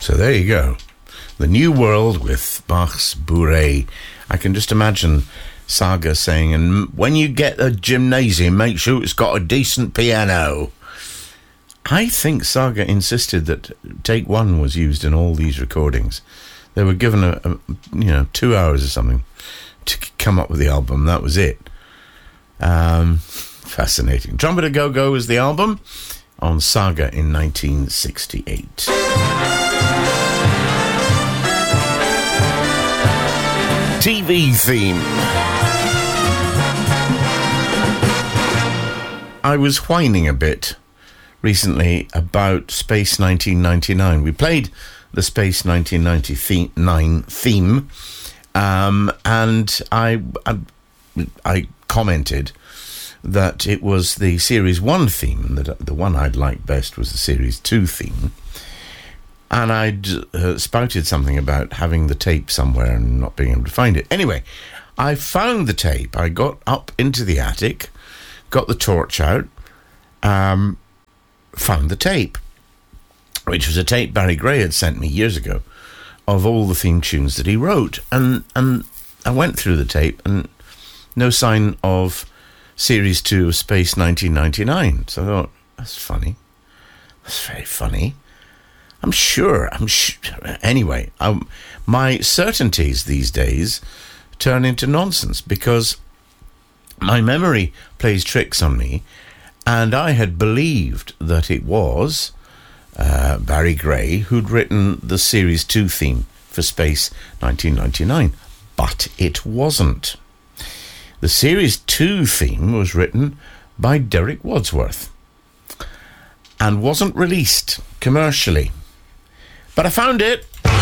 So there you go. The New World with Bach's Bourrée. I can just imagine Saga saying, and when you get a gymnasium, make sure it's got a decent piano. I think Saga insisted that take one was used in all these recordings. They were given a 2 hours or something to come up with the album. That was it. Fascinating. Trumpet Go Go was the album on Saga in 1968. TV theme. I was whining a bit recently about Space 1999. We played the Space 1999 theme, and I commented that it was the Series 1 theme, that the one I'd liked best was the Series 2 theme. And I'd spouted something about having the tape somewhere and not being able to find it. Anyway, I found the tape. I got up into the attic, got the torch out, found the tape, which was a tape Barry Gray had sent me years ago of all the theme tunes that he wrote. And I went through the tape and no sign of Series 2 of Space 1999. So I thought, that's funny. That's very funny. I'm sure. Anyway, my certainties these days turn into nonsense because my memory plays tricks on me, and I had believed that it was Barry Gray who'd written the Series 2 theme for Space 1999, but it wasn't. The Series 2 theme was written by Derek Wadsworth and wasn't released commercially. But I found it.